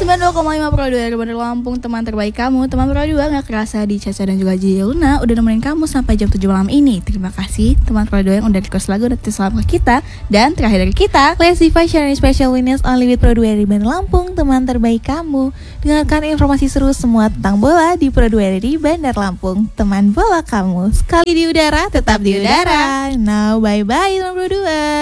92,5 Pro 2 dari Bandar Lampung, teman terbaik kamu. Teman Pro 2 gak kerasa di Caca dan juga Luna udah nemenin kamu sampai jam 7 malam ini. Terima kasih teman Pro 2 yang udah request lagu dan salam ke kita. Dan terakhir dari kita, Classify sharing special winners only with Pro 2 dari Bandar Lampung, teman terbaik kamu. Dengarkan informasi seru semua tentang bola di Pro 2 dari Bandar Lampung, teman bola kamu. Sekali di udara, tetap di udara. Now bye-bye teman Pro 2.